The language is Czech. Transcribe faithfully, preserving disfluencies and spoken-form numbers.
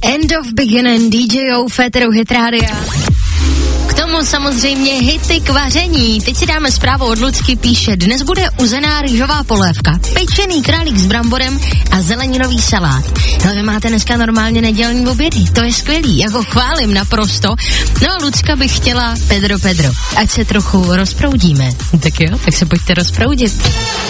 End of Beginning, D J O, Féteru Hit Rádia. K tomu samozřejmě hity k vaření. Teď si dáme zprávu od Lucky, píše, dnes bude uzená rýžová polévka, pečený králík s bramborem a zeleninový salát. No vy máte dneska normálně nedělní obědy, to je skvělý, jako chválím naprosto. No a Lucka by chtěla Pedro Pedro, ať se trochu rozproudíme. Tak jo, tak se pojďte rozproudit.